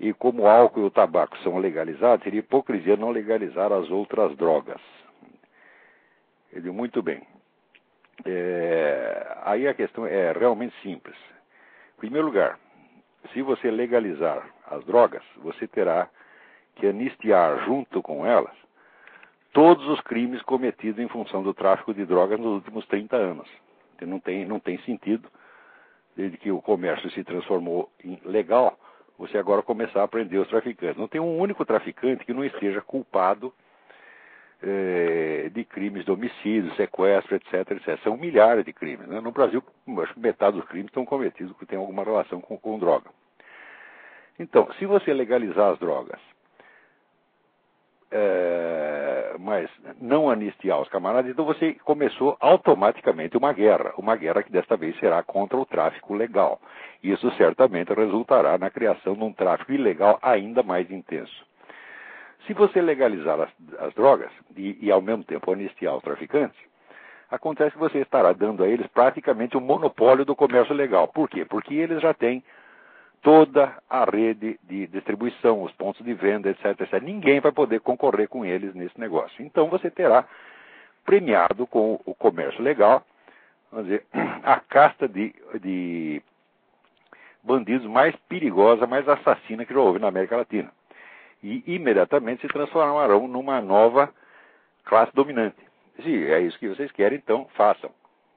E como o álcool e o tabaco são legalizados, seria hipocrisia não legalizar as outras drogas. Ele diz, muito bem. Aí a questão é realmente simples. Em primeiro lugar, se você legalizar as drogas, você terá que anistiar junto com elas todos os crimes cometidos em função do tráfico de drogas nos últimos 30 anos. Não tem sentido, desde que o comércio se transformou em legal, você agora começar a prender os traficantes. Não tem um único traficante que não esteja culpado de crimes de homicídio, sequestro, etc, etc. São milhares de crimes, né? No Brasil, acho que metade dos crimes estão cometidos que têm alguma relação com droga. Então, se você legalizar as drogas, mas não anistiar os camaradas, então você começou automaticamente uma guerra que desta vez será contra o tráfico legal. Isso certamente resultará na criação de um tráfico ilegal ainda mais intenso. Se você legalizar as drogas e ao mesmo tempo anistiar os traficantes, acontece que você estará dando a eles praticamente o monopólio do comércio legal. Por quê? Porque eles já têm toda a rede de distribuição, os pontos de venda, etc, etc. Ninguém vai poder concorrer com eles nesse negócio. Então você terá premiado com o comércio legal, vamos dizer, a casta de bandidos mais perigosa, mais assassina que já houve na América Latina. E imediatamente se transformarão numa nova classe dominante. Se é isso que vocês querem, então façam.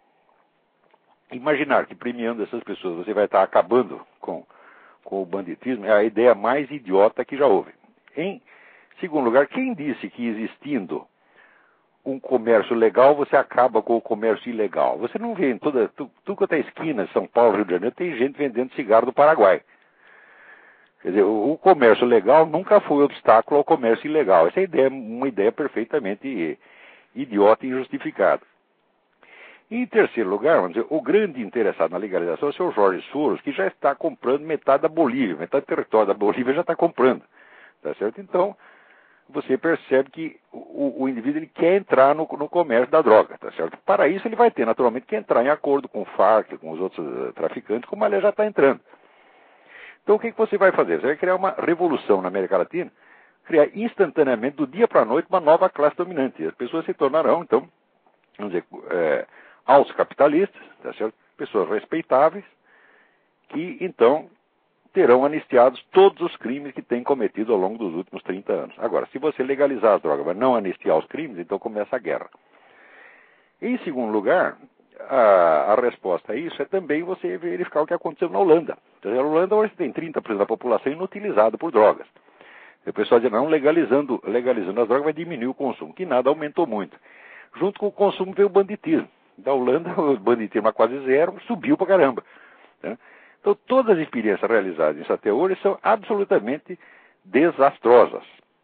Imaginar que premiando essas pessoas você vai estar acabando com o banditismo é a ideia mais idiota que já houve. Em segundo lugar, quem disse que existindo um comércio legal, você acaba com o comércio ilegal? Você não vê em tudo quanto é esquina, São Paulo, Rio de Janeiro, tem gente vendendo cigarro do Paraguai. Quer dizer, o comércio legal nunca foi obstáculo ao comércio ilegal. Essa ideia é uma ideia perfeitamente idiota e injustificada. Em terceiro lugar, vamos dizer, o grande interessado na legalização é o senhor Jorge Soros, que já está comprando metade da Bolívia, metade do território da Bolívia já está comprando, tá certo? Então, você percebe que o indivíduo ele quer entrar no comércio da droga, tá certo? Para isso ele vai ter, naturalmente, que entrar em acordo com o FARC, com os outros traficantes, como ele já está entrando. Então, o que você vai fazer? Você vai criar uma revolução na América Latina, criar instantaneamente, do dia para a noite, uma nova classe dominante. As pessoas se tornarão, então, vamos dizer, altos capitalistas, tá certo? Pessoas respeitáveis, que, então, terão anistiados todos os crimes que têm cometido ao longo dos últimos 30 anos. Agora, se você legalizar as drogas, mas não anistiar os crimes, então começa a guerra. Em segundo lugar, a resposta a isso é também você verificar o que aconteceu na Holanda. Na Holanda hoje tem 30% da população inutilizada por drogas. O pessoal diz, não, legalizando as drogas vai diminuir o consumo, que nada aumentou muito. Junto com o consumo veio o banditismo. Da Holanda, o banditismo a quase zero, subiu pra caramba. Né? Então, todas as experiências realizadas isso até hoje são absolutamente desastrosas.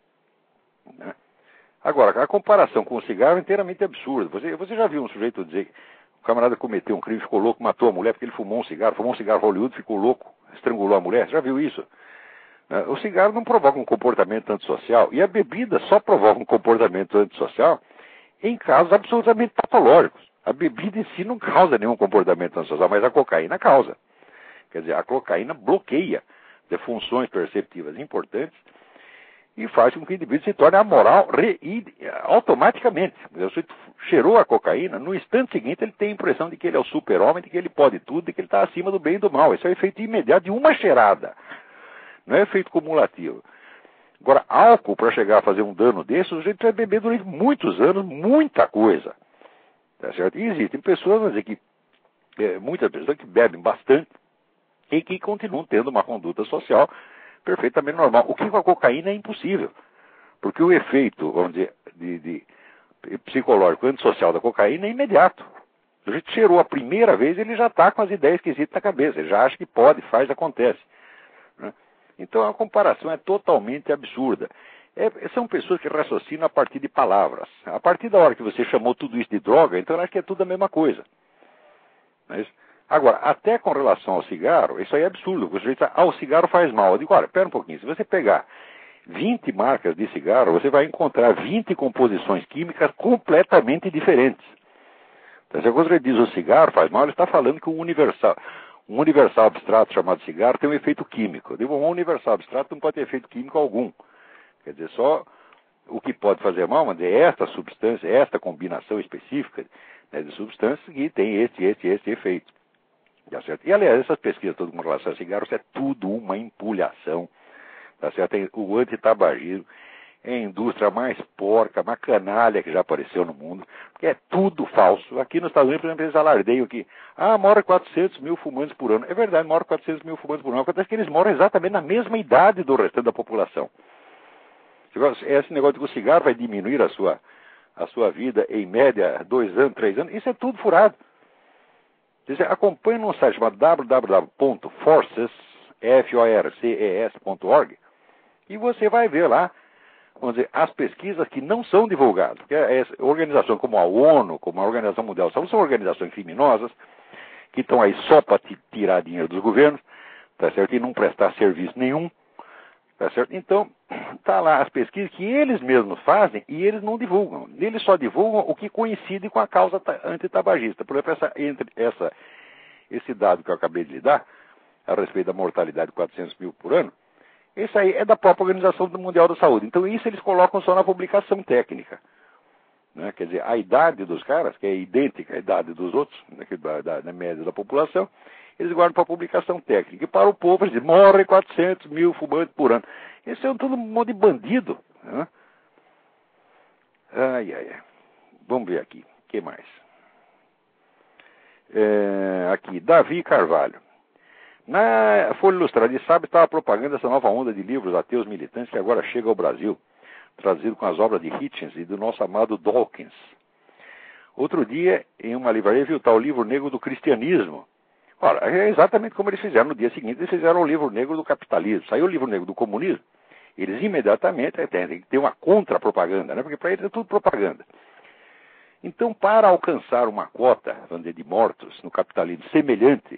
Né? Agora, a comparação com o cigarro é inteiramente absurda. Você já viu um sujeito dizer que o camarada cometeu um crime, ficou louco, matou a mulher porque ele fumou um cigarro Hollywood, ficou louco, estrangulou a mulher? Você já viu isso? O cigarro não provoca um comportamento antissocial, e a bebida só provoca um comportamento antissocial em casos absolutamente patológicos. A bebida em si não causa nenhum comportamento antissocial, mas a cocaína causa. Quer dizer, a cocaína bloqueia de funções perceptivas importantes e faz com que o indivíduo se torne amoral automaticamente. Você cheirou a cocaína, no instante seguinte ele tem a impressão de que ele é o super-homem, de que ele pode tudo, de que ele está acima do bem e do mal. Esse é o efeito imediato de uma cheirada. Não é efeito cumulativo. Agora, álcool, para chegar a fazer um dano desse, o sujeito vai beber durante muitos anos muita coisa. Tá certo? E existem pessoas, vamos dizer, muitas pessoas que bebem bastante e que continuam tendo uma conduta social perfeitamente normal. O que com a cocaína é impossível. Porque o efeito, vamos dizer, de psicológico antissocial da cocaína é imediato. O sujeito cheirou a primeira vez, ele já está com as ideias esquisitas na cabeça. Ele já acha que pode, faz, acontece. Né? Então a comparação é totalmente absurda. São pessoas que raciocinam a partir de palavras. A partir da hora que você chamou tudo isso de droga, então eu acho que é tudo a mesma coisa. Mas, agora, até com relação ao cigarro, isso aí é absurdo. O sujeito diz, o cigarro faz mal. Eu digo, olha, pera um pouquinho. Se você pegar 20 marcas de cigarro, você vai encontrar 20 composições químicas completamente diferentes. Então, se você diz o cigarro faz mal, ele está falando que Um universal abstrato chamado cigarro tem um efeito químico. Eu digo, um universal abstrato não pode ter efeito químico algum. Quer dizer, só o que pode fazer mal, mas é esta substância, esta combinação específica, né, de substâncias que tem este efeito. Tá certo? E, aliás, essas pesquisas todas com relação a cigarros é tudo uma empulhação. Tá certo? Tem o antitabagismo é a indústria mais porca, mais canalha que já apareceu no mundo, porque é tudo falso. Aqui nos Estados Unidos, por exemplo, eles alardeiam que mora 400 mil fumantes por ano. É verdade, mora 400 mil fumantes por ano. Acontece que eles moram exatamente na mesma idade do restante da população. Esse negócio de que o cigarro vai diminuir a sua vida em média 2 anos, 3 anos, isso é tudo furado. Você acompanha num site chamado www.forces.org e você vai ver lá, vamos dizer, as pesquisas que não são divulgadas. Porque essa organização como a ONU, como a Organização Mundial de Saúde, são organizações criminosas que estão aí só para tirar dinheiro dos governos, tá certo? E não prestar serviço nenhum, tá certo? Então, tá lá as pesquisas que eles mesmos fazem e eles não divulgam. Eles só divulgam o que coincide com a causa antitabagista. Por exemplo, esse dado que eu acabei de lhe dar, a respeito da mortalidade de 400 mil por ano, isso aí é da própria Organização Mundial da Saúde. Então, isso eles colocam só na publicação técnica. Né? Quer dizer, a idade dos caras, que é idêntica à idade dos outros, né, da média da população, eles guardam para publicação técnica. E para o povo, eles dizem, morre 400 mil fumantes por ano. Esse é todo um monte de bandido. Né? Ai. Vamos ver aqui. O que mais? Aqui, Davi Carvalho. Na Folha Ilustrada de sábado estava propagando essa nova onda de livros ateus militantes que agora chega ao Brasil, trazido com as obras de Hitchens e do nosso amado Dawkins. Outro dia, em uma livraria, viu o tal Livro Negro do Cristianismo. Ora, é exatamente como eles fizeram no dia seguinte, eles fizeram o Livro Negro do Capitalismo. Saiu o Livro Negro do Comunismo, eles imediatamente têm que ter uma contra-propaganda, né? Porque para eles é tudo propaganda. Então, para alcançar uma cota, vamos dizer, de mortos no capitalismo semelhante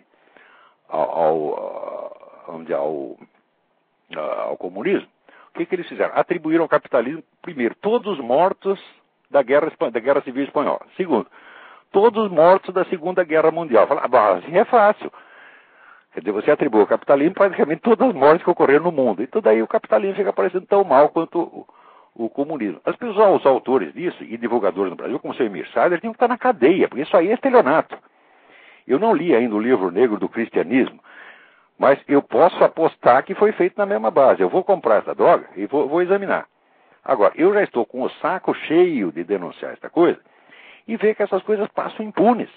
ao comunismo, o que eles fizeram? Atribuíram ao capitalismo, primeiro, todos os mortos da Guerra Civil Espanhola. Segundo, todos os mortos da Segunda Guerra Mundial. Fala, assim é fácil. Quer dizer, você atribui ao capitalismo praticamente todas as mortes que ocorreram no mundo. E tudo aí o capitalismo fica parecendo tão mal quanto o comunismo. As pessoas, os autores disso, e divulgadores no Brasil, como o seu Emir Sader, tinham que estar na cadeia, porque isso aí é estelionato. Eu não li ainda o Livro Negro do Cristianismo, mas eu posso apostar que foi feito na mesma base. Eu vou comprar essa droga e vou examinar. Agora, eu já estou com o saco cheio de denunciar esta coisa e ver que essas coisas passam impunes.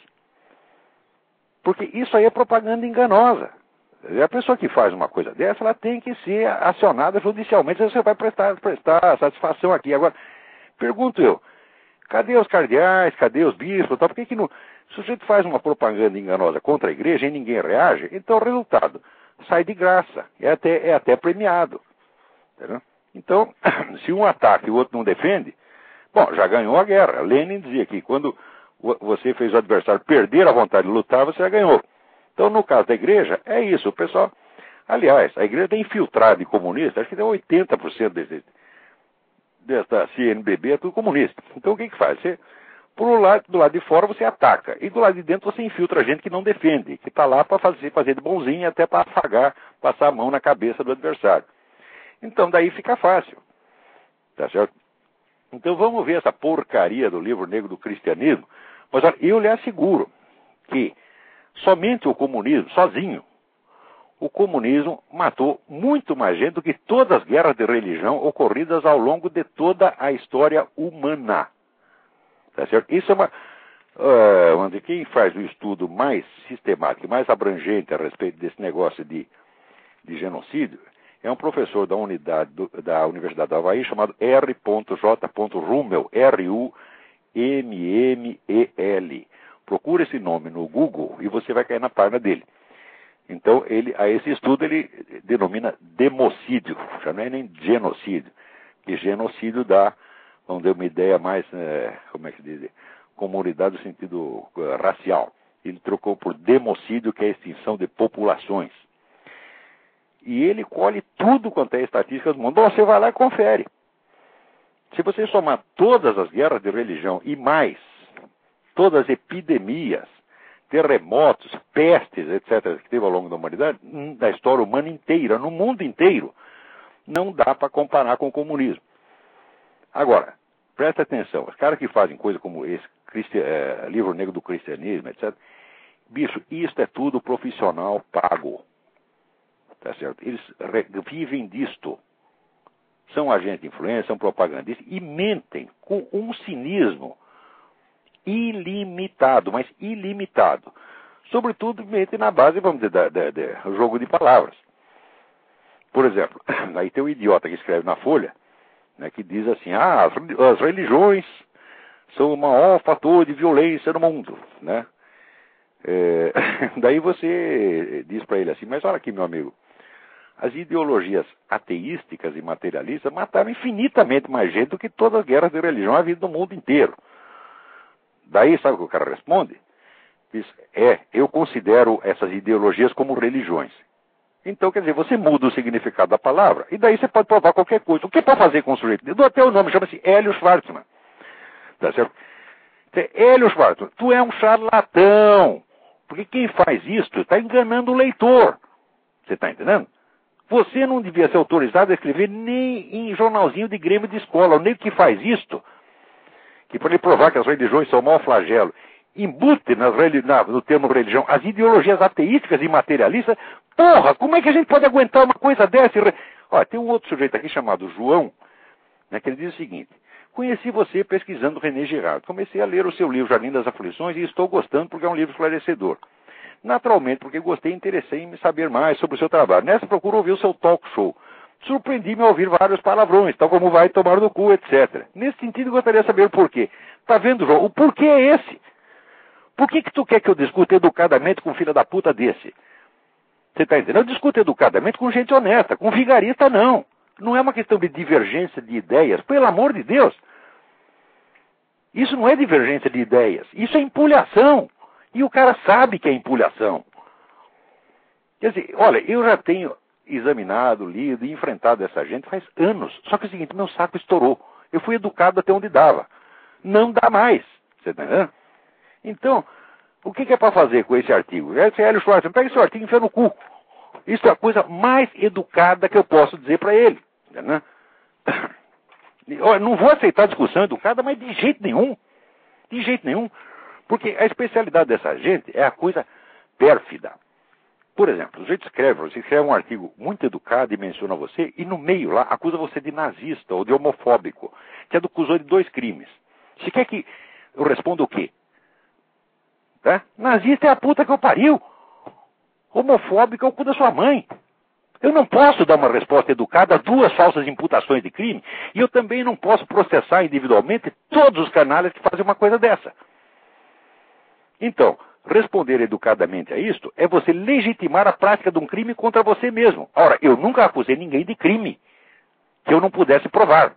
Porque isso aí é propaganda enganosa. A pessoa que faz uma coisa dessa, ela tem que ser acionada judicialmente. Você vai prestar satisfação aqui. Agora, pergunto eu, cadê os cardeais, cadê os bispos? Por que não... Se o sujeito faz uma propaganda enganosa contra a igreja e ninguém reage, então o resultado sai de graça, é até premiado. Entendeu? Então, se um ataca e o outro não defende, bom, já ganhou a guerra. Lenin dizia que quando você fez o adversário perder a vontade de lutar, você já ganhou. Então, no caso da igreja, é isso. O pessoal, aliás, a igreja tem infiltrado em comunista, acho que tem 80% desta CNBB é tudo comunista. Então, o que faz? Você... do lado de fora você ataca, e do lado de dentro você infiltra gente que não defende, que está lá para fazer de bonzinho, até para afagar, passar a mão na cabeça do adversário. Então daí fica fácil, tá certo? Então vamos ver essa porcaria do Livro Negro do Cristianismo, mas olha, eu lhe asseguro que somente o comunismo, sozinho, o comunismo matou muito mais gente do que todas as guerras de religião ocorridas ao longo de toda a história humana. Tá certo? Isso é vamos dizer, quem faz o estudo mais sistemático, mais abrangente a respeito desse negócio de genocídio, é um professor da Universidade do Havaí chamado R.J. Rummel, R-U-M-M-E-L. Procura esse nome no Google e você vai cair na página dele. Então, esse estudo ele denomina democídio, já não é nem genocídio, que genocídio dá, vamos dar uma ideia mais, como é que diz, comunidade no sentido racial. Ele trocou por democídio, que é a extinção de populações. E ele colhe tudo quanto é estatística do mundo. Você vai lá e confere. Se você somar todas as guerras de religião e mais, todas as epidemias terremotos, pestes, etc., que teve ao longo da humanidade, da história humana inteira, no mundo inteiro, não dá para comparar com o comunismo. Agora, presta atenção, os caras que fazem coisa como esse livro negro do cristianismo, etc., bicho, isso é tudo profissional pago. Tá certo? Eles vivem disto. São agentes de influência, são propagandistas e mentem com um cinismo ilimitado, mas ilimitado. Sobretudo, mentem na base, vamos dizer, do jogo de palavras. Por exemplo, aí tem um idiota que escreve na Folha, né, que diz assim, as religiões são o maior fator de violência no mundo, né? Daí você diz para ele assim, mas olha aqui, meu amigo, as ideologias ateísticas e materialistas mataram infinitamente mais gente do que todas as guerras de religião havidas no mundo inteiro. Daí, sabe o que o cara responde? Diz, eu considero essas ideologias como religiões. Então, quer dizer, você muda o significado da palavra, e daí você pode provar qualquer coisa. O que pode fazer com o sujeito? Eu dou até o nome, chama-se Hélio Schwartzman. Tá certo? Hélio Schwartzman, tu é um charlatão. Porque quem faz isso está enganando o leitor. Você está entendendo? Você não devia ser autorizado a escrever nem em jornalzinho de grêmio de escola. O nego que faz isto, que para ele provar que as religiões são o maior flagelo, embute no termo religião as ideologias ateísticas e materialistas. Porra, como é que a gente pode aguentar uma coisa dessa? Olha, tem um outro sujeito aqui chamado João, né, que ele diz o seguinte: conheci você pesquisando René Girard. Comecei a ler o seu livro Jardim das Aflições e estou gostando porque é um livro esclarecedor. Naturalmente, porque gostei e interessei em me saber mais sobre o seu trabalho. Nessa procuro ouvir o seu talk show. Surpreendi-me ao ouvir vários palavrões, tal como vai tomar no cu, etc. Nesse sentido, gostaria de saber o porquê. Tá vendo, João? O porquê é esse. Por que tu quer que eu discuta educadamente com um filho da puta desse? Você tá entendendo? Eu discuto educadamente com gente honesta, com vigarista não. Não é uma questão de divergência de ideias, pelo amor de Deus. Isso não é divergência de ideias, isso é empulhação. E o cara sabe que é empulhação. Quer dizer, olha, eu já tenho examinado, lido e enfrentado essa gente faz anos. Só que é o seguinte, meu saco estourou. Eu fui educado até onde dava. Não dá mais. Você está entendendo? Então, o que é para fazer com esse artigo? Esse Hélio Schwartzman, pega esse artigo e enfia no cu. Isso é a coisa mais educada que eu posso dizer para ele. Né? Eu não vou aceitar discussão educada, mas de jeito nenhum. De jeito nenhum. Porque a especialidade dessa gente é a coisa pérfida. Por exemplo, você escreve um artigo muito educado e menciona você, e no meio lá acusa você de nazista ou de homofóbico, que acusou de 2 crimes. Você quer que eu responda o quê? Tá? Nazista é a puta que eu pariu. Homofóbico é o cu da sua mãe. Eu não posso dar uma resposta educada a 2 falsas imputações de crime, e eu também não posso processar individualmente todos os canalhas que fazem uma coisa dessa. Então, responder educadamente a isto é você legitimar a prática de um crime contra você mesmo. Ora, eu nunca acusei ninguém de crime que eu não pudesse provar.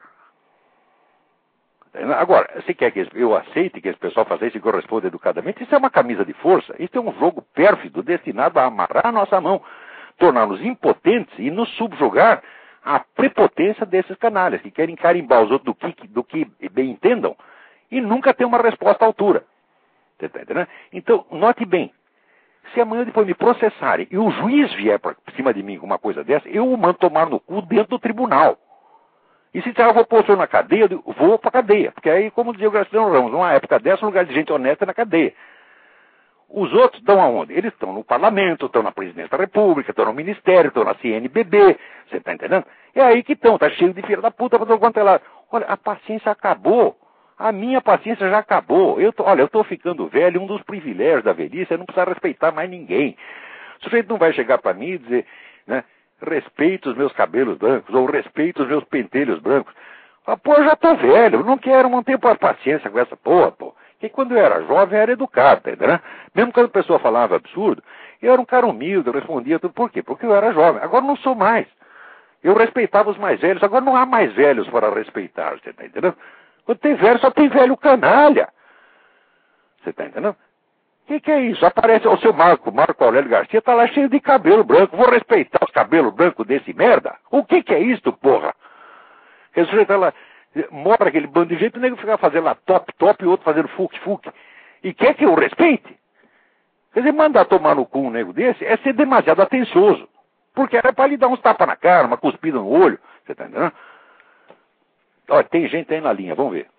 Agora, você quer que eu aceite que esse pessoal faça isso e que eu responda educadamente? Isso é uma camisa de força. Isso é um jogo pérfido destinado a amarrar a nossa mão, torná-los impotentes e nos subjugar à prepotência desses canalhas que querem carimbar os outros do que bem entendam e nunca ter uma resposta à altura. Você está entendendo? Então, note bem, se amanhã depois me processarem e o juiz vier para cima de mim com uma coisa dessa, eu o mando tomar no cu dentro do tribunal. E se eu vou pôr o senhor na cadeia, eu vou para a cadeia. Porque aí, como dizia o Graciliano Ramos, numa época dessa, um lugar de gente honesta é na cadeia. Os outros estão aonde? Eles estão no parlamento, estão na presidência da república, estão no ministério, estão na CNBB. Você está entendendo? É aí que estão, está cheio de filha da puta para todo quanto é lado. Olha, a paciência acabou. A minha paciência já acabou. Eu estou ficando velho, um dos privilégios da velhice é não precisar respeitar mais ninguém. O sujeito não vai chegar para mim e dizer, né, respeito os meus cabelos brancos, ou respeito os meus pentelhos brancos. Ah, pô, eu já estou velho, eu não quero manter paciência com essa porra, pô. Porque quando eu era jovem, eu era educado, né? Mesmo quando a pessoa falava absurdo, eu era um cara humilde, eu respondia tudo. Por quê? Porque eu era jovem. Agora não sou mais. Eu respeitava os mais velhos, agora não há mais velhos para respeitar, você está entendendo? Quando tem velho, só tem velho canalha. Você está entendendo? O que é isso? Aparece o seu Marco Aurélio Garcia, está lá cheio de cabelo branco. Vou respeitar os cabelos brancos desse merda? O que é isso, porra? Esse sujeito está lá, mora aquele bando de gente, o nego fica fazendo lá top e o outro fazendo fuque. E quer que eu respeite? Quer dizer, mandar tomar no cu um nego desse é ser demasiado atencioso. Porque era para lhe dar uns tapas na cara, uma cuspida no olho. Você tá entendendo? Olha, tem gente aí na linha, vamos ver.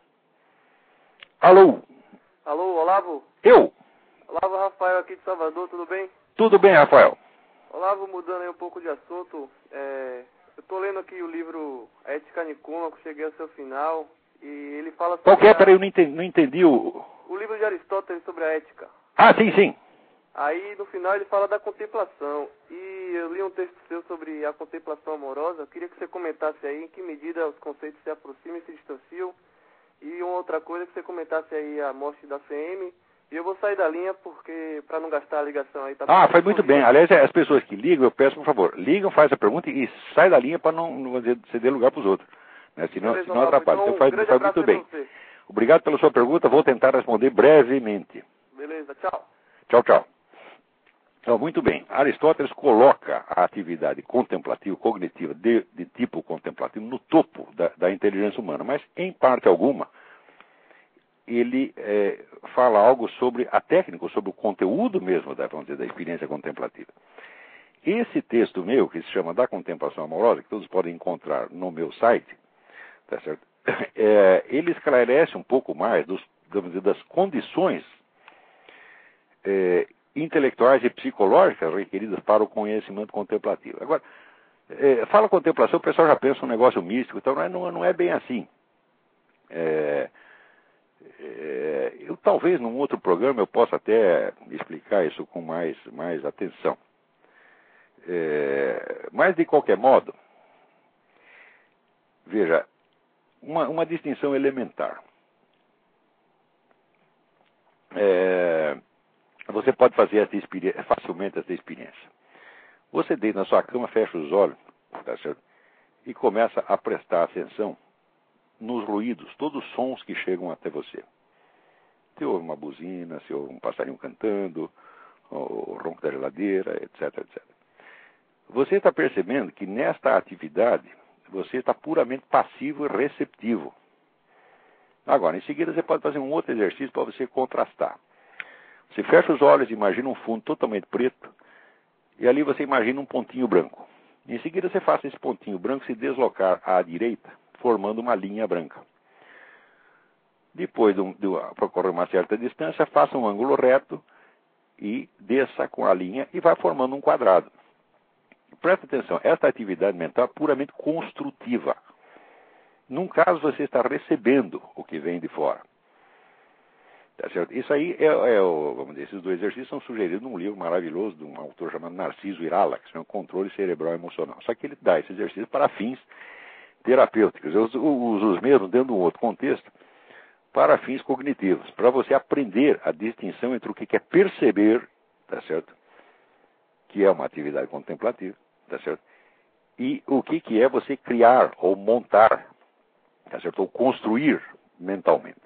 Alô? Alô, Olavo? Eu? Olavo, Rafael aqui de Salvador, tudo bem? Tudo bem, Rafael? Olavo, mudando aí um pouco de assunto, eu tô lendo aqui o livro Ética Nicômaco, cheguei ao seu final, e ele fala sobre... Qual que é? Peraí, eu não entendi o... O livro de Aristóteles sobre a ética. Ah, sim, sim. Aí, no final, ele fala da contemplação, e eu li um texto seu sobre a contemplação amorosa, eu queria que você comentasse aí em que medida os conceitos se aproximam e se distanciam, e uma outra coisa, que você comentasse aí a morte da CM, e eu vou sair da linha porque, para não gastar a ligação aí... Tá foi muito bem. Aliás, as pessoas que ligam, eu peço, por favor, ligam, faz a pergunta e sai da linha para não ceder lugar para os outros. Né? Senão atrapalha. Então faz muito bem. Obrigado pela sua pergunta, vou tentar responder brevemente. Beleza, tchau. Tchau, tchau. Então, muito bem. Aristóteles coloca a atividade contemplativa, cognitiva, de tipo contemplativo, no topo da inteligência humana, mas, em parte alguma, ele fala algo sobre a técnica, sobre o conteúdo mesmo vamos dizer, da experiência contemplativa. Esse texto meu, que se chama Da Contemplação Amorosa, que todos podem encontrar no meu site, tá certo? Ele esclarece um pouco mais vamos dizer, das condições intelectuais e psicológicas requeridas para o conhecimento contemplativo. Agora, fala contemplação, o pessoal já pensa um negócio místico, então não é bem assim. Eu talvez num outro programa eu possa até explicar isso com mais atenção. Mas de qualquer modo, veja, uma distinção elementar. Você pode fazer facilmente essa experiência. Você deita na sua cama, fecha os olhos, tá certo? E começa a prestar atenção nos ruídos, todos os sons que chegam até você. Se ouve uma buzina, se ouve um passarinho cantando, o ronco da geladeira, etc, etc. Você está percebendo que nesta atividade você está puramente passivo e receptivo. Agora, em seguida você pode fazer um outro exercício para você contrastar. Você fecha os olhos e imagina um fundo totalmente preto, e ali você imagina um pontinho branco. Em seguida você faça esse pontinho branco se deslocar à direita, formando uma linha branca. Depois de percorrer uma certa distância, faça um ângulo reto e desça com a linha e vai formando um quadrado. Presta atenção, esta atividade mental é puramente construtiva. Num caso, você está recebendo o que vem de fora. Tá certo? Isso aí vamos dizer, esses dois exercícios são sugeridos num livro maravilhoso de um autor chamado Narciso Irala, que se chama Controle Cerebral Emocional. Só que ele dá esse exercício para fins terapêuticos. Eu uso os mesmos dentro de um outro contexto, para fins cognitivos, para você aprender a distinção entre o que é perceber, tá certo? Que é uma atividade contemplativa, tá certo? E o que é você criar ou montar, tá certo? Ou construir mentalmente.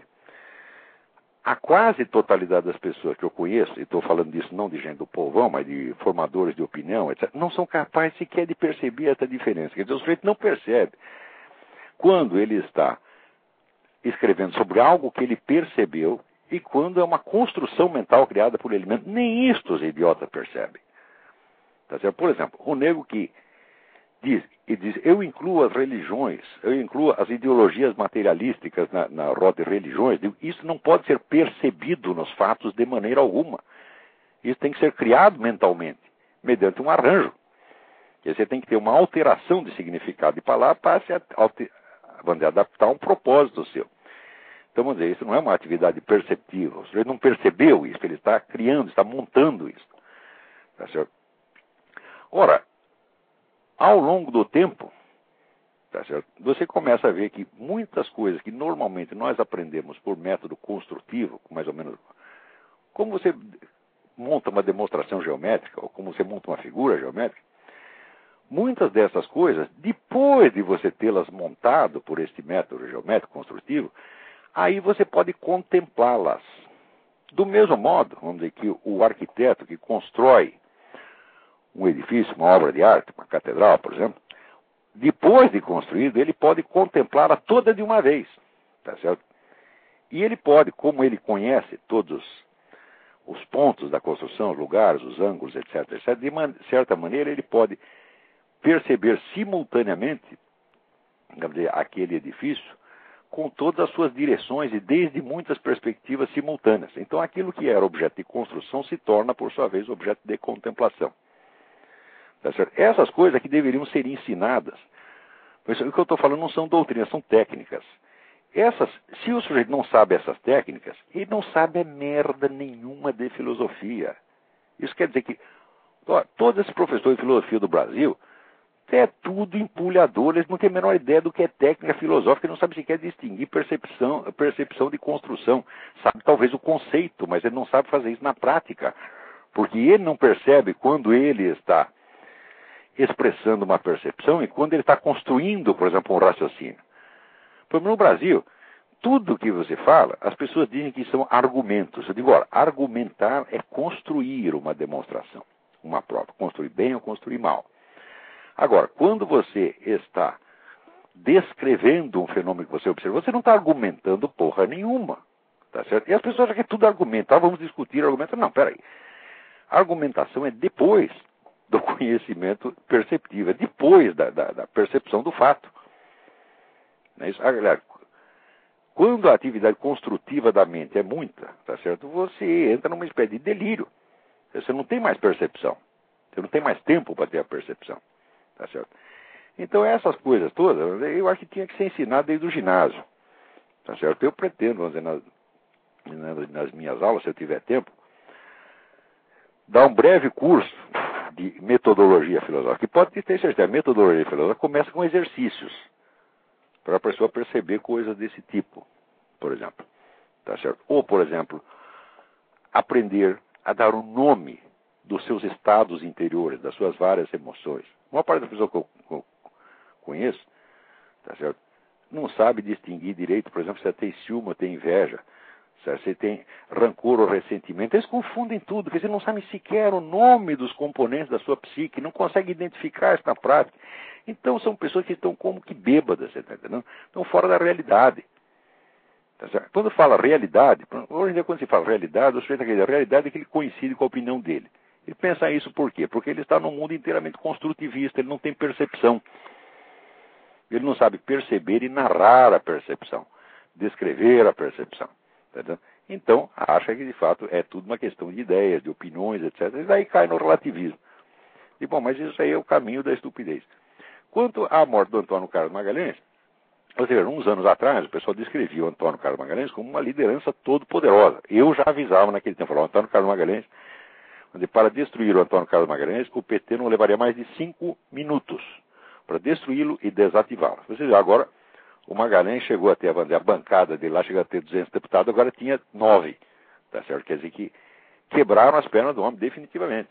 A quase totalidade das pessoas que eu conheço, e estou falando disso não de gente do povão, mas de formadores de opinião, etc., não são capazes sequer de perceber essa diferença. Quer dizer, o sujeito não percebe quando ele está escrevendo sobre algo que ele percebeu e quando é uma construção mental criada por ele mesmo. Nem isto os idiotas percebem. Tá certo? Por exemplo, o nego que diz, eu incluo as religiões, eu incluo as ideologias materialísticas na roda de religiões, isso não pode ser percebido nos fatos de maneira alguma. Isso tem que ser criado mentalmente, mediante um arranjo. E você tem que ter uma alteração de significado de palavra para se adaptar a um propósito seu. Então, vamos dizer, isso não é uma atividade perceptiva. O sujeito não percebeu isso, ele está criando, está montando isso. Tá certo? Ora, ao longo do tempo, tá certo? Você começa a ver que muitas coisas que normalmente nós aprendemos por método construtivo, mais ou menos, como você monta uma demonstração geométrica, ou como você monta uma figura geométrica, muitas dessas coisas, depois de você tê-las montado por este método geométrico construtivo, aí você pode contemplá-las. Do mesmo modo, vamos dizer que o arquiteto que constrói um edifício, uma obra de arte, uma catedral, por exemplo, depois de construído, ele pode contemplá-la toda de uma vez, tá certo? E ele pode, como ele conhece todos os pontos da construção, os lugares, os ângulos, etc., etc., de certa maneira ele pode perceber simultaneamente, vamos dizer, aquele edifício com todas as suas direções e desde muitas perspectivas simultâneas. Então aquilo que era objeto de construção se torna, por sua vez, objeto de contemplação. Tá certo? Essas coisas que deveriam ser ensinadas, o que eu estou falando não são doutrinas, são técnicas. Se o sujeito não sabe essas técnicas, ele não sabe merda nenhuma de filosofia. Isso quer dizer que todos esses professores de filosofia do Brasil é tudo empulhador, eles não têm a menor ideia do que é técnica filosófica, não sabem sequer distinguir percepção de construção. Sabe talvez o conceito, mas ele não sabe fazer isso na prática, porque ele não percebe quando ele está expressando uma percepção e quando ele está construindo, por exemplo, um raciocínio. Por exemplo, no Brasil, tudo que você fala, as pessoas dizem que são argumentos. Eu digo, olha, argumentar é construir uma demonstração, uma prova, construir bem ou construir mal. Agora, quando você está descrevendo um fenômeno que você observa, você não está argumentando porra nenhuma. Tá certo? E as pessoas acham que é tudo argumentar, vamos discutir argumento. Não, peraí. A argumentação é depois do conhecimento perceptivo, é depois da percepção do fato. Não é isso? Quando a atividade construtiva da mente é muita, tá certo? Você entra numa espécie de delírio. Você não tem mais percepção. Você não tem mais tempo para ter a percepção. Tá certo? Então essas coisas todas, eu acho que tinha que ser ensinado desde o ginásio. Tá certo? Eu pretendo, vamos dizer, nas minhas aulas, se eu tiver tempo, dar um breve curso de metodologia filosófica. E pode ter certeza, a metodologia filosófica começa com exercícios, para a pessoa perceber coisas desse tipo, por exemplo. Tá certo? Ou, por exemplo, aprender a dar um nome dos seus estados interiores, das suas várias emoções. Uma parte da pessoa que eu conheço, tá certo? Não sabe distinguir direito, por exemplo, se você tem ciúme ou tem inveja, certo? Se tem rancor ou ressentimento. Eles confundem tudo, porque você não sabe sequer o nome dos componentes da sua psique, não consegue identificar isso na prática. Então são pessoas que estão como que bêbadas, você está entendendo? Estão fora da realidade. Tá certo? Quando fala realidade, hoje em dia quando se fala realidade, o sujeito acredita, a realidade é que ele coincide com a opinião dele. Ele pensa isso por quê? Porque ele está num mundo inteiramente construtivista, ele não tem percepção. Ele não sabe perceber e narrar a percepção, descrever a percepção. Tá? Então, acha que de fato é tudo uma questão de ideias, de opiniões, etc. E daí cai no relativismo. E bom, mas isso aí é o caminho da estupidez. Quanto à morte do Antônio Carlos Magalhães, ou seja, uns anos atrás, o pessoal descrevia o Antônio Carlos Magalhães como uma liderança todo poderosa. Eu já avisava naquele tempo, falava, o Antônio Carlos Magalhães, para destruir o Antônio Carlos Magalhães, o PT não levaria mais de 5 minutos para destruí-lo e desativá-lo. Você vê, agora, o Magalhães chegou a ter a bancada dele lá, chegou a ter 200 deputados, agora tinha 9. Tá certo? Quer dizer que quebraram as pernas do homem definitivamente.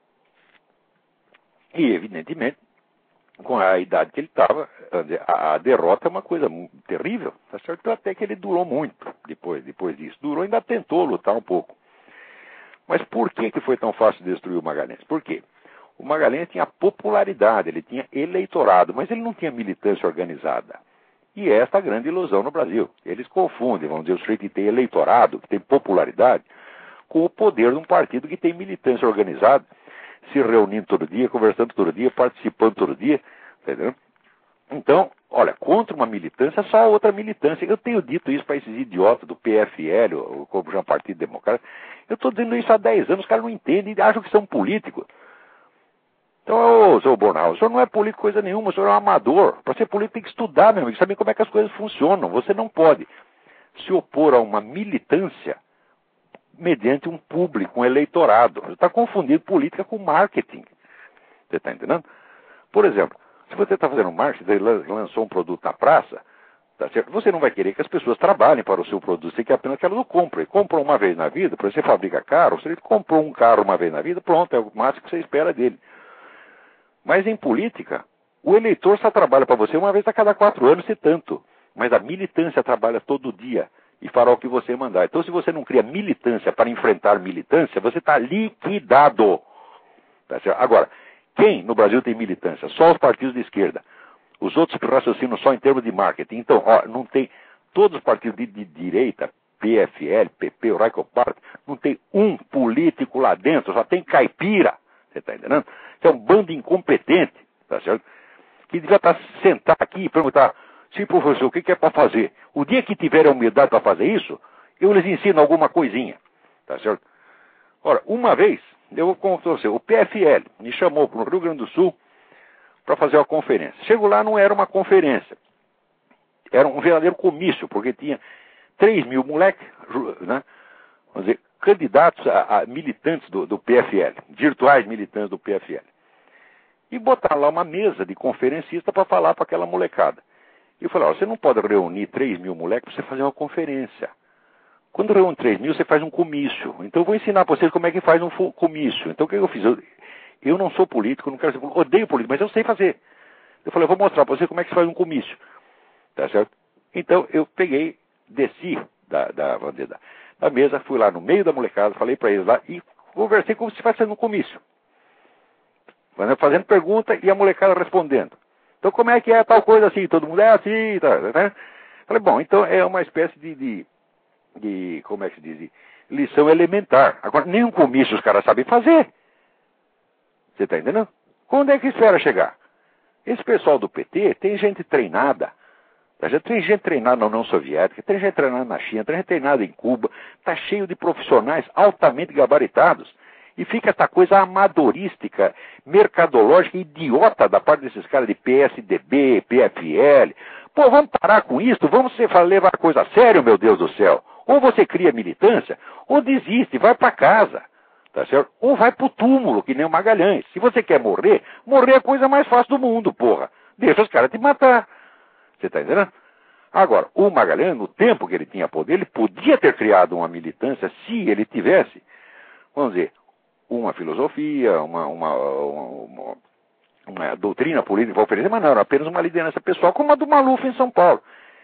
E, evidentemente, com a idade que ele estava, a derrota é uma coisa terrível. Tá certo? Até que ele durou muito depois disso. Durou, ainda tentou lutar um pouco. Mas por que foi tão fácil destruir o Magalhães? Por quê? O Magalhães tinha popularidade, ele tinha eleitorado, mas ele não tinha militância organizada. E esta é a grande ilusão no Brasil. Eles confundem, vamos dizer, o sujeito que tem eleitorado, que tem popularidade, com o poder de um partido que tem militância organizada, se reunindo todo dia, conversando todo dia, participando todo dia. Entendeu? Então, olha, contra uma militância, só outra militância. Eu tenho dito isso para esses idiotas do PFL, ou como já Partido Democrata. Eu estou dizendo isso há 10 anos, os caras não entendem e acham que são políticos. Então, seu Bornal, o senhor não é político coisa nenhuma, o senhor é um amador. Para ser político tem que estudar, meu amigo, saber como é que as coisas funcionam. Você não pode se opor a uma militância mediante um público, um eleitorado. Você está confundindo política com marketing. Você está entendendo? Por exemplo, se você está fazendo marketing, você lançou um produto na praça, tá certo? Você não vai querer que as pessoas trabalhem para o seu produto, você quer apenas que elas o comprem. Compram uma vez na vida, por exemplo, você fabrica carro, se ele comprou um carro uma vez na vida, pronto, é o máximo que você espera dele. Mas em política, o eleitor só trabalha para você uma vez a cada 4 anos, se tanto. Mas a militância trabalha todo dia e fará o que você mandar. Então, se você não cria militância para enfrentar militância, você está liquidado. Tá certo? Agora, quem no Brasil tem militância? Só os partidos de esquerda. Os outros raciocinam só em termos de marketing. Então, não tem. Todos os partidos de direita PFL, PP, o Raiko Party, não tem um político lá dentro, só tem caipira, você está entendendo? É um bando incompetente, tá certo? Que devia estar sentar aqui e perguntar, sim, professor, o que é para fazer? O dia que tiver a humildade para fazer isso, eu lhes ensino alguma coisinha, tá certo? Ora, uma vez, eu vou contar você, o PFL me chamou para o Rio Grande do Sul para fazer uma conferência. Chego lá, não era uma conferência, era um verdadeiro comício, porque tinha 3 mil moleques, né, vamos dizer, candidatos a militantes do PFL, virtuais militantes do PFL. E botar lá uma mesa de conferencista para falar para aquela molecada. E eu falei, você não pode reunir 3 mil moleques para você fazer uma conferência. Quando reúne 3 mil, você faz um comício. Então eu vou ensinar para vocês como é que faz um comício. Então o que eu fiz? Eu não sou político, não quero ser político, odeio político, mas eu sei fazer. Eu falei, eu vou mostrar para vocês como é que se faz um comício. Tá certo? Então eu peguei, desci da mesa, fui lá no meio da molecada, falei para eles lá e conversei como se estivesse fazendo um comício. Fazendo pergunta e a molecada respondendo. Então como é que é tal coisa assim? Todo mundo é assim, tá, né? Falei, bom, então é uma espécie de como é que se diz? De lição elementar. Agora, nenhum comício os caras sabem fazer. Você está entendendo? Quando é que espera chegar? Esse pessoal do PT tem gente treinada. Já tem gente treinada na União Soviética, tem gente treinada na China, tem gente treinada em Cuba. Está cheio de profissionais altamente gabaritados. E fica essa coisa amadorística, mercadológica, idiota da parte desses caras de PSDB, PFL. Pô, vamos parar com isso, vamos levar a coisa a sério, meu Deus do céu. Ou você cria militância, ou desiste, vai para casa, tá certo? Ou vai pro túmulo, que nem o Magalhães. Se você quer morrer, morrer é a coisa mais fácil do mundo, porra. Deixa os caras te matar. Você tá entendendo? Agora, o Magalhães, no tempo que ele tinha poder, ele podia ter criado uma militância se ele tivesse, vamos dizer, uma filosofia, uma doutrina política para oferecer, mas não, era apenas uma liderança pessoal, como a do Maluf em São Paulo.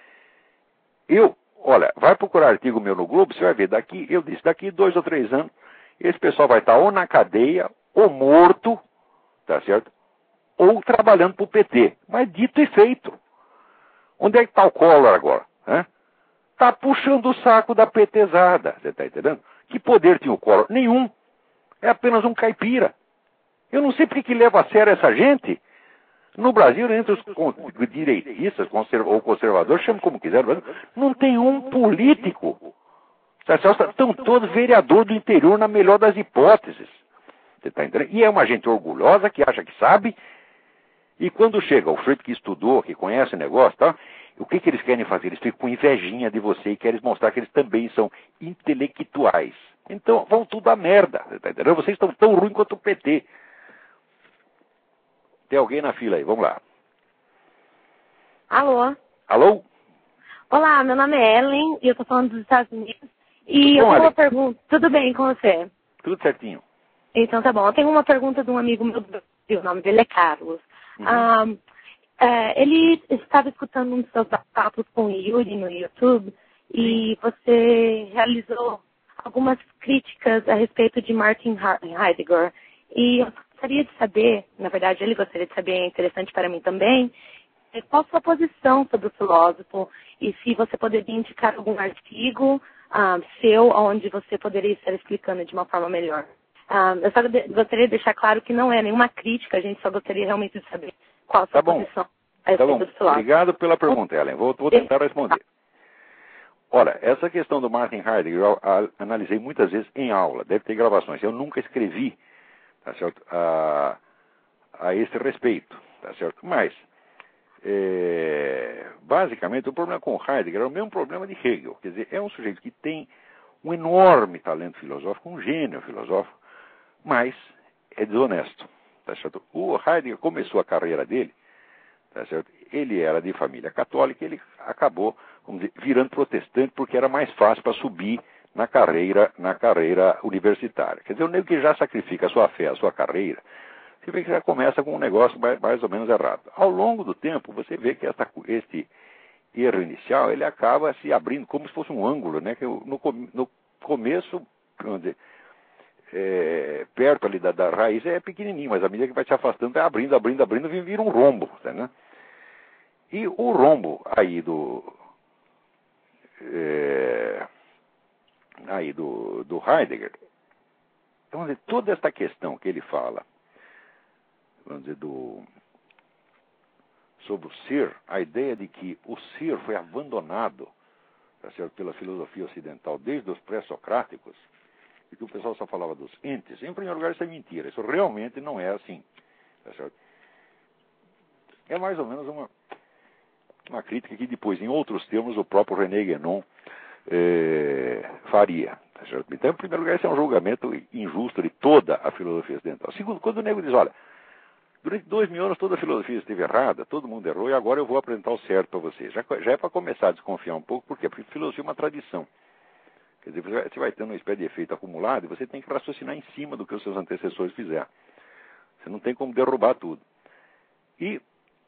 Olha, vai procurar artigo meu no Globo, você vai ver, daqui 2 ou 3 anos, esse pessoal vai estar ou na cadeia, ou morto, tá certo? Ou trabalhando para o PT. Mas dito e feito. Onde é que está o Collor agora? Está puxando o saco da PTzada, você está entendendo? Que poder tinha o Collor? Nenhum. É apenas um caipira. Eu não sei por que leva a sério essa gente. No Brasil, entre os direitistas ou conservadores, chame como quiser, não tem um político. Estão todos vereadores do interior na melhor das hipóteses. Você está entendendo? E é uma gente orgulhosa que acha que sabe. E quando chega o sujeito que estudou, que conhece o negócio, tá? O que eles querem fazer? Eles ficam com invejinha de você e querem mostrar que eles também são intelectuais. Então, vão tudo a merda. Tá entendendo? Vocês estão tão ruins quanto o PT. Tem alguém na fila aí, vamos lá. Alô? Alô? Olá, meu nome é Ellen e eu tô falando dos Estados Unidos. E eu Bom, tenho uma pergunta. Tudo bem com você? Tudo certinho. Então tá bom. Eu tenho uma pergunta de um amigo meu, o nome dele é Carlos. Uhum. Ele estava escutando um dos seus papos com o Yuri no YouTube e você realizou algumas críticas a respeito de Martin Heidegger. E eu gostaria de saber, na verdade ele gostaria de saber, é interessante para mim também, qual a sua posição sobre o filósofo e se você poderia indicar algum artigo seu onde você poderia estar explicando de uma forma melhor. Eu só gostaria de deixar claro que não é nenhuma crítica, a gente só gostaria realmente de saber qual a sua posição a respeito do filósofo. Obrigado pela pergunta, Ellen. Vou tentar responder. Olha, essa questão do Martin Heidegger eu analisei muitas vezes em aula, deve ter gravações. Eu nunca escrevi, tá certo, a esse respeito, tá certo? Mas, basicamente, o problema com Heidegger é o mesmo problema de Hegel. Quer dizer, é um sujeito que tem um enorme talento filosófico, um gênio filosófico, mas é desonesto, tá certo? O Heidegger começou a carreira dele, tá certo? Ele era de família católica, ele acabou, vamos dizer, virando protestante porque era mais fácil para subir na carreira universitária. Quer dizer, o nego que já sacrifica a sua fé, a sua carreira, você vê que já começa com um negócio mais ou menos errado. Ao longo do tempo, você vê que este erro inicial, ele acaba se abrindo como se fosse um ângulo, né? Que no começo, vamos dizer, perto ali da raiz é pequenininho, mas à medida que vai se afastando, vai abrindo, vira um rombo, tá, né? E o rombo aí aí do Heidegger, vamos dizer, toda esta questão que ele fala, vamos dizer, sobre o ser, a ideia de que o ser foi abandonado, tá certo, pela filosofia ocidental desde os pré-socráticos, e que o pessoal só falava dos entes. Em primeiro lugar, isso é mentira. Isso realmente não é assim. Tá certo? É mais ou menos uma crítica que depois, em outros termos, o próprio René Guénon faria. Tá certo? Então, em primeiro lugar, esse é um julgamento injusto de toda a filosofia ocidental. Segundo, quando o nego diz, olha, durante 2000 anos toda a filosofia esteve errada, todo mundo errou, e agora eu vou apresentar o certo para vocês. Já é para começar a desconfiar um pouco, por quê? Porque filosofia é uma tradição. Quer dizer, você vai tendo uma espécie de efeito acumulado e você tem que raciocinar em cima do que os seus antecessores fizeram. Você não tem como derrubar tudo. E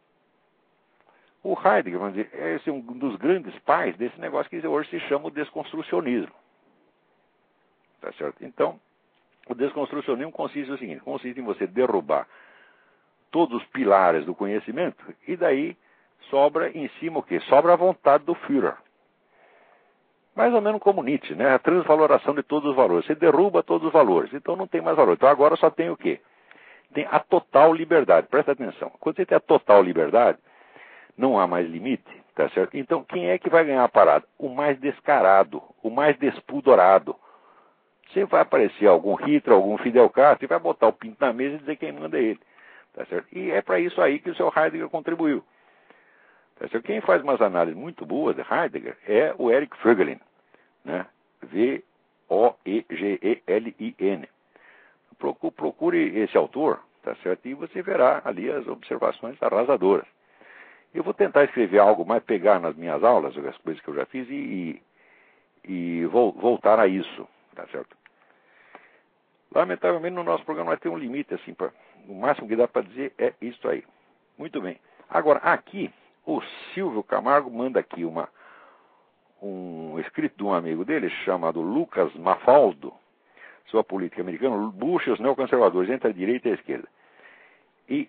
o Heidegger, vamos dizer, é um dos grandes pais desse negócio que hoje se chama o desconstrucionismo. Tá certo? Então, o desconstrucionismo consiste no seguinte, consiste em você derrubar todos os pilares do conhecimento e daí sobra em cima o quê? Sobra a vontade do Führer. Mais ou menos como Nietzsche, né? A transvaloração de todos os valores. Você derruba todos os valores, então não tem mais valor. Então agora só tem o quê? Tem a total liberdade. Presta atenção. Quando você tem a total liberdade, não há mais limite, tá certo? Então quem é que vai ganhar a parada? O mais descarado, o mais despudorado. Sempre vai aparecer algum Hitler, algum Fidel Castro e vai botar o pinto na mesa e dizer quem manda ele. Tá certo? E é para isso aí que o seu Heidegger contribuiu. Tá certo? Quem faz umas análises muito boas de Heidegger é o Eric Voegelin, né? Voegelin. Procure esse autor, tá certo? E você verá ali as observações arrasadoras. Eu vou tentar escrever algo mais, pegar nas minhas aulas, as coisas que eu já fiz e voltar a isso, tá certo? Lamentavelmente, no nosso programa vai ter um limite, assim, o máximo que dá para dizer é isso aí. Muito bem. Agora, aqui, o Silvio Camargo manda aqui um escrito de um amigo dele, chamado Lucas Mafaldo, sobre a política americana, Bush e os neoconservadores, entre a direita e a esquerda. E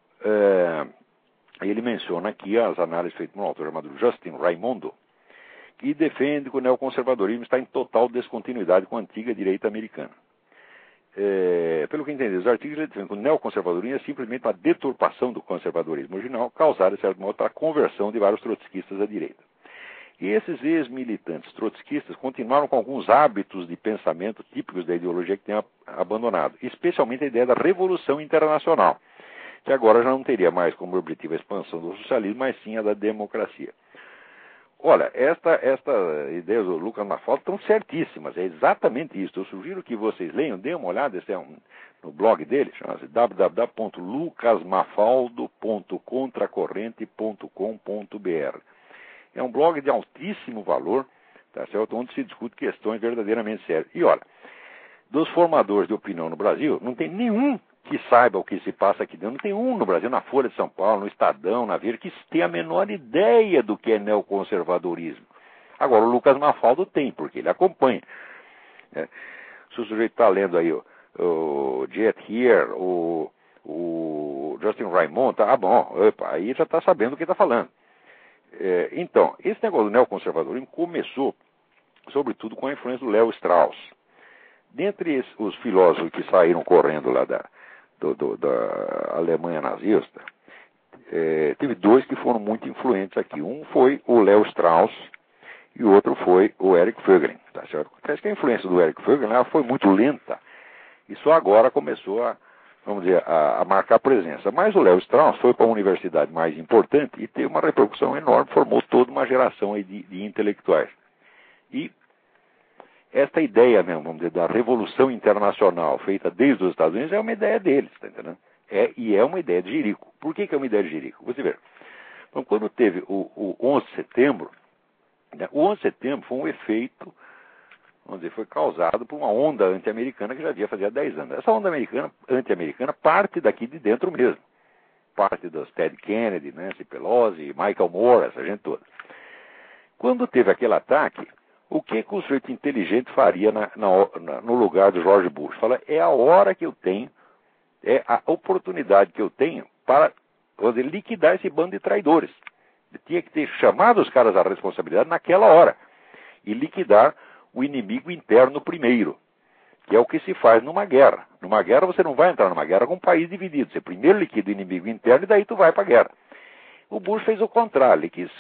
ele menciona aqui as análises feitas por um autor chamado Justin Raimondo, que defende que o neoconservadorismo está em total descontinuidade com a antiga direita americana. Pelo que entendi, os artigos ele defendem que o neoconservadorismo é simplesmente uma deturpação do conservadorismo original, causada, de certo modo, pela conversão de vários trotskistas à direita. E esses ex-militantes trotskistas continuaram com alguns hábitos de pensamento típicos da ideologia que tinham abandonado, especialmente a ideia da revolução internacional, que agora já não teria mais como objetivo a expansão do socialismo, mas sim a da democracia. Olha, esta ideia do Lucas Mafaldo estão certíssimas, é exatamente isso. Eu sugiro que vocês leiam, deem uma olhada, esse é no blog dele, chama-se www.lucasmafaldo.contracorrente.com.br. É um blog de altíssimo valor, tá certo? Onde se discute questões verdadeiramente sérias. E olha, dos formadores de opinião no Brasil, não tem nenhum que saiba o que se passa aqui dentro. Não tem um no Brasil, na Folha de São Paulo, no Estadão, na Veja, que tem a menor ideia do que é neoconservadorismo. Agora, o Lucas Mafaldo tem, porque ele acompanha. Se o sujeito está lendo aí o Jet Here, o Justin Raimondo, bom, aí já está sabendo o que está falando. Então, esse negócio do neoconservadorismo começou, sobretudo, com a influência do Léo Strauss. Dentre os filósofos que saíram correndo lá da Alemanha nazista, teve dois que foram muito influentes aqui. Um foi o Léo Strauss e o outro foi o Eric Voegelin. Tá certo? Parece que a influência do Eric Voegelin foi muito lenta e só agora começou a marcar presença. Mas o Léo Strauss foi para uma universidade mais importante e teve uma repercussão enorme, formou toda uma geração aí de intelectuais. E esta ideia mesmo, vamos dizer, da revolução internacional feita desde os Estados Unidos é uma ideia deles, tá entendendo? E é uma ideia de Jerico. Por que é uma ideia de Jerico? Você vê. Então, quando teve o 11 de setembro, né, o 11 de setembro foi um efeito, vamos dizer, foi causado por uma onda anti-americana que já havia fazia 10 anos. Essa onda anti-americana parte daqui de dentro mesmo. Parte dos Ted Kennedy, Nancy Pelosi, Michael Moore, essa gente toda. Quando teve aquele ataque, o que o sujeito inteligente faria no lugar do George Bush? Fala, é a hora que eu tenho, é a oportunidade que eu tenho para liquidar esse bando de traidores. Eu tinha que ter chamado os caras à responsabilidade naquela hora e liquidar o inimigo interno primeiro, que é o que se faz numa guerra. Numa guerra você não vai entrar numa guerra com um país dividido. Você primeiro liquida o inimigo interno e daí tu vai para a guerra. O Bush fez o contrário, ele quis